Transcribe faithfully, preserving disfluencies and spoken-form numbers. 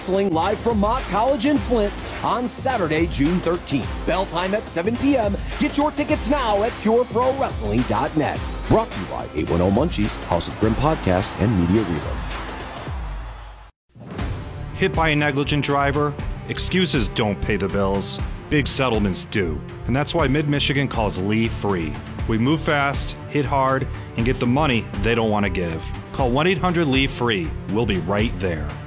Wrestling live from Mott College in Flint on Saturday, June thirteenth. Bell time at seven p.m. Get your tickets now at pure pro wrestling dot net. Brought to you by eight one zero Munchies, House of Grim Podcast, and Media Reload. Hit by a negligent driver? Excuses don't pay the bills. Big settlements do. And that's why Mid-Michigan calls Lee free. We move fast, hit hard, and get the money they don't want to give. Call one eight hundred L E A V E free. We'll be right there.